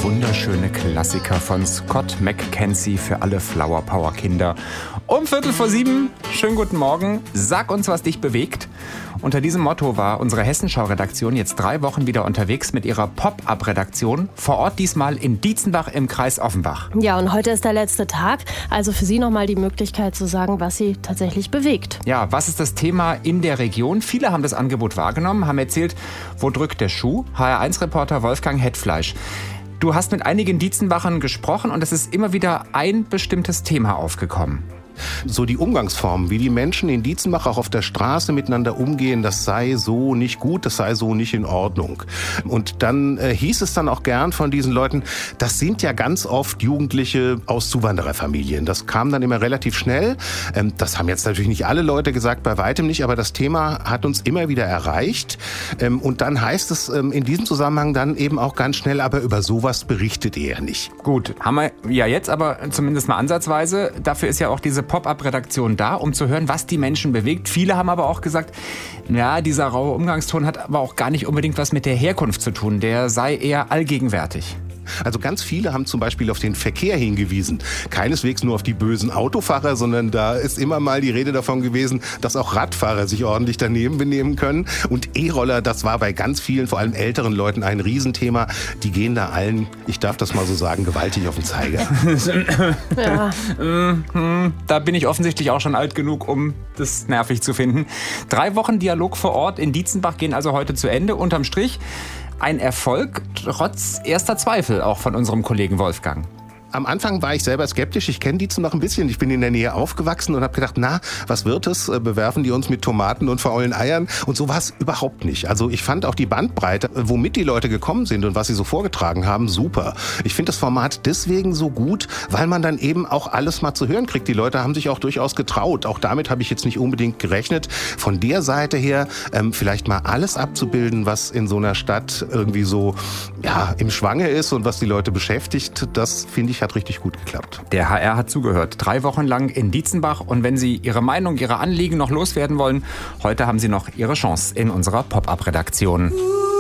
wunderschöne Klassiker von Scott McKenzie für alle Flower Power Kinder. Um 6:45, schönen guten Morgen, sag uns, was dich bewegt. Unter diesem Motto war unsere Hessenschau-Redaktion jetzt 3 Wochen wieder unterwegs mit ihrer Pop-Up-Redaktion, vor Ort diesmal in Dietzenbach im Kreis Offenbach. Ja, und heute ist der letzte Tag, also für Sie nochmal die Möglichkeit zu sagen, was Sie tatsächlich bewegt. Ja, was ist das Thema in der Region? Viele haben das Angebot wahrgenommen, haben erzählt, wo drückt der Schuh? HR1-Reporter Wolfgang Hetfleisch. Du hast mit einigen Dietzenbachern gesprochen und es ist immer wieder ein bestimmtes Thema aufgekommen. So die Umgangsformen, wie die Menschen in Dietzenbach auch auf der Straße miteinander umgehen, das sei so nicht gut, das sei so nicht in Ordnung. Und dann hieß es dann auch gern von diesen Leuten, das sind ja ganz oft Jugendliche aus Zuwandererfamilien. Das kam dann immer relativ schnell. Das haben jetzt natürlich nicht alle Leute gesagt, bei weitem nicht, aber das Thema hat uns immer wieder erreicht. Und dann heißt es in diesem Zusammenhang dann eben auch ganz schnell, aber über sowas berichtet ihr ja nicht. Gut, haben wir ja jetzt aber zumindest mal ansatzweise. Dafür ist ja auch diese Pop-Up-Redaktion da, um zu hören, was die Menschen bewegt. Viele haben aber auch gesagt, ja, dieser raue Umgangston hat aber auch gar nicht unbedingt was mit der Herkunft zu tun. Der sei eher allgegenwärtig. Also ganz viele haben zum Beispiel auf den Verkehr hingewiesen. Keineswegs nur auf die bösen Autofahrer, sondern da ist immer mal die Rede davon gewesen, dass auch Radfahrer sich ordentlich daneben benehmen können. Und E-Roller, das war bei ganz vielen, vor allem älteren Leuten, ein Riesenthema. Die gehen da allen, ich darf das mal so sagen, gewaltig auf den Zeiger. Ja. Da bin ich offensichtlich auch schon alt genug, um das nervig zu finden. 3 Wochen Dialog vor Ort in Dietzenbach gehen also heute zu Ende. Unterm Strich ein Erfolg, trotz erster Zweifel auch von unserem Kollegen Wolfgang. Am Anfang war ich selber skeptisch. Ich kenne Dietzenbach ein bisschen. Ich bin in der Nähe aufgewachsen und habe gedacht, na, was wird es? Bewerfen die uns mit Tomaten und faulen Eiern? Und so war es überhaupt nicht. Also ich fand auch die Bandbreite, womit die Leute gekommen sind und was sie so vorgetragen haben, super. Ich finde das Format deswegen so gut, weil man dann eben auch alles mal zu hören kriegt. Die Leute haben sich auch durchaus getraut. Auch damit habe ich jetzt nicht unbedingt gerechnet. Von der Seite her vielleicht mal alles abzubilden, was in so einer Stadt irgendwie so im Schwange ist und was die Leute beschäftigt, das finde ich hat richtig gut geklappt. Der HR hat zugehört. 3 Wochen lang in Dietzenbach. Und wenn Sie Ihre Meinung, Ihre Anliegen noch loswerden wollen, heute haben Sie noch Ihre Chance in unserer Pop-Up-Redaktion.